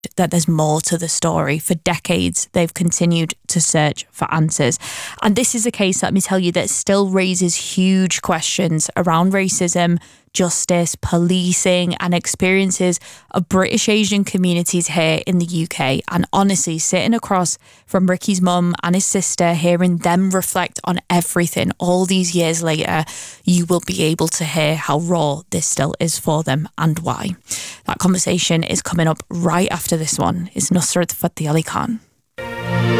that there's more to the story. For decades, they've continued to search for answers. And this is a case, let me tell you, that still raises huge questions around racism, justice, policing, and experiences of British Asian communities here in the UK. And honestly, sitting across from Ricky's mum and his sister, hearing them reflect on everything all these years later, you will be able to hear how raw this still is for them and why. That conversation is coming up right after this one. Is Nusrat Fateh Ali Khan.